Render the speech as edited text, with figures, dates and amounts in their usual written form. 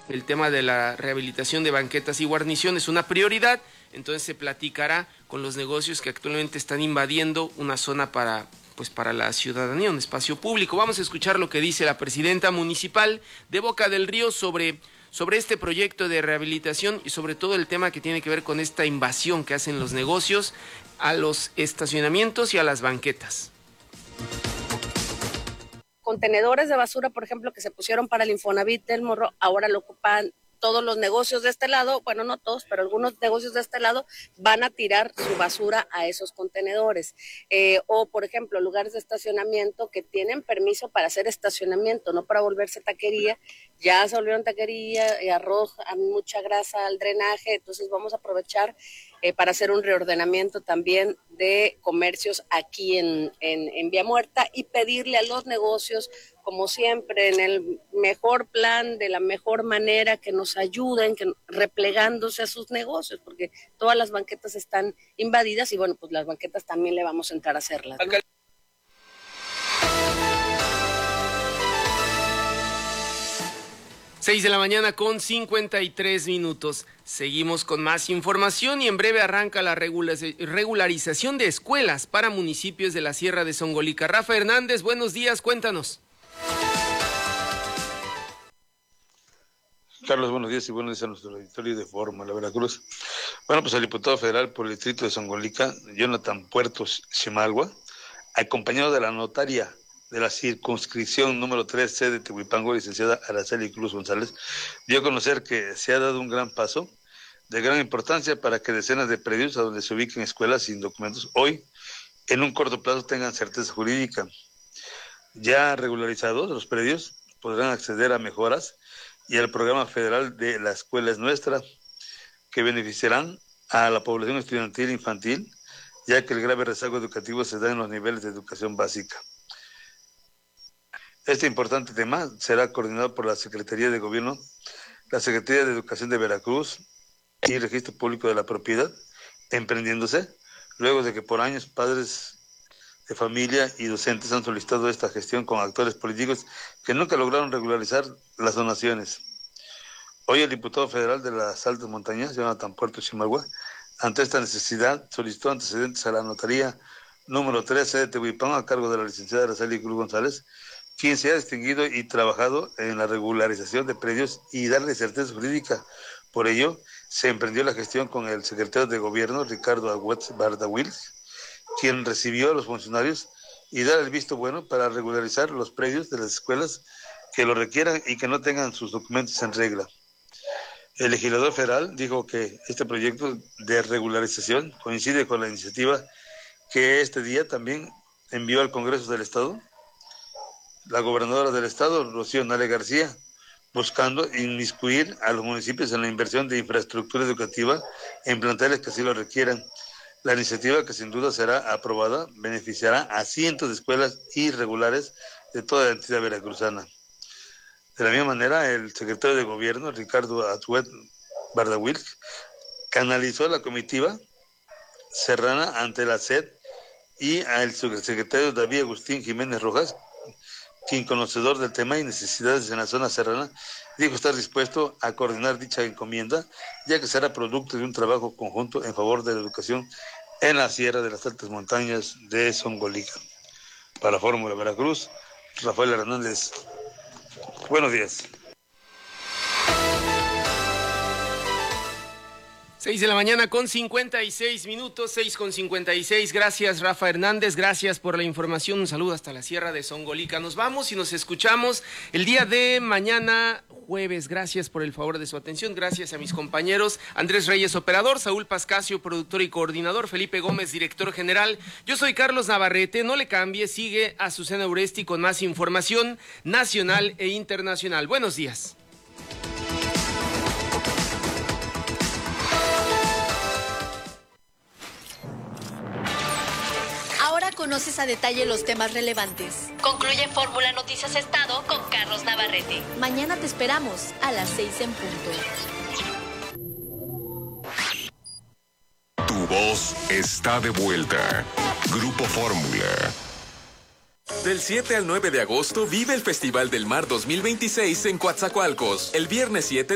el tema de la rehabilitación de banquetas y guarnición es una prioridad, entonces se platicará con los negocios que actualmente están invadiendo una zona para la ciudadanía, un espacio público. Vamos a escuchar lo que dice la presidenta municipal de Boca del Río sobre este proyecto de rehabilitación y sobre todo el tema que tiene que ver con esta invasión que hacen los negocios a los estacionamientos y a las banquetas. Contenedores de basura, por ejemplo, que se pusieron para el Infonavit del Morro, ahora lo ocupan todos los negocios de este lado, bueno, no todos, pero algunos negocios de este lado van a tirar su basura a esos contenedores. O, por ejemplo, lugares de estacionamiento que tienen permiso para hacer estacionamiento, no para volverse taquería, ya se volvieron taquería y arrojan mucha grasa al drenaje, entonces vamos a aprovechar para hacer un reordenamiento también de comercios aquí en Vía Muerta y pedirle a los negocios, como siempre, en el mejor plan, de la mejor manera, que nos ayuden, que replegándose a sus negocios, porque todas las banquetas están invadidas y bueno, pues las banquetas también le vamos a entrar a hacerlas, ¿no? 6 de la mañana con 53 minutos. Seguimos con más información y en breve arranca la regularización de escuelas para municipios de la Sierra de Zongolica. Rafa Hernández, buenos días, cuéntanos. Carlos, buenos días y buenos días a nuestro auditorio de Fórmula Veracruz. Bueno, pues el diputado federal por el distrito de Zongolica, Jonathan Puertos Chimalgua, acompañado de la notaria de la circunscripción número 3C de Tehuipango, licenciada Araceli Cruz González, dio a conocer que se ha dado un gran paso de gran importancia para que decenas de predios a donde se ubiquen escuelas sin documentos hoy, en un corto plazo, tengan certeza jurídica. Ya regularizados los predios podrán acceder a mejoras y al programa federal de La Escuela es Nuestra, que beneficiarán a la población estudiantil e infantil, ya que el grave rezago educativo se da en los niveles de educación básica. Este importante tema será coordinado por la Secretaría de Gobierno, la Secretaría de Educación de Veracruz y Registro Público de la Propiedad, emprendiéndose luego de que por años padres de familia y docentes han solicitado esta gestión con actores políticos que nunca lograron regularizar las donaciones. Hoy el diputado federal de las Altas Montañas, Jonathan Puertos Chimalgua, ante esta necesidad solicitó antecedentes a la notaría número 13 de Tehuipango a cargo de la licenciada Araceli Cruz González, quien se ha distinguido y trabajado en la regularización de predios y darle certeza jurídica. Por ello, se emprendió la gestión con el secretario de Gobierno, Ricardo Agüetz Bardawil, quien recibió a los funcionarios y dar el visto bueno para regularizar los predios de las escuelas que lo requieran y que no tengan sus documentos en regla. El legislador federal dijo que este proyecto de regularización coincide con la iniciativa que este día también envió al Congreso del Estado la gobernadora del Estado, Rocío Nale García, buscando inmiscuir a los municipios en la inversión de infraestructura educativa en planteles que así lo requieran. La iniciativa, que sin duda será aprobada, beneficiará a cientos de escuelas irregulares de toda la entidad veracruzana. De la misma manera, el secretario de Gobierno, Ricardo Agüetz Bardawil, canalizó la comitiva serrana ante la SED y al subsecretario David Agustín Jiménez Rojas, quien, conocedor del tema y necesidades en la zona serrana, dijo estar dispuesto a coordinar dicha encomienda, ya que será producto de un trabajo conjunto en favor de la educación en la Sierra de las Altas Montañas de Zongolica. Para Fórmula Veracruz, Rafael Hernández. Buenos días. 6 de la mañana con 56 minutos, 6 con 56. Gracias, Rafa Hernández, gracias por la información. Un saludo hasta la Sierra de Zongolica. Nos vamos y nos escuchamos el día de mañana, jueves. Gracias por el favor de su atención. Gracias a mis compañeros Andrés Reyes, operador, Saúl Pascasio, productor y coordinador, Felipe Gómez, director general. Yo soy Carlos Navarrete. No le cambie, sigue a Azucena Uresti con más información nacional e internacional. Buenos días. Conoces a detalle los temas relevantes. Concluye Fórmula Noticias Estado con Carlos Navarrete. Mañana te esperamos a las 6 en punto. Tu voz está de vuelta. Grupo Fórmula. Del 7 al 9 de agosto vive el Festival del Mar 2026 en Coatzacoalcos. El viernes 7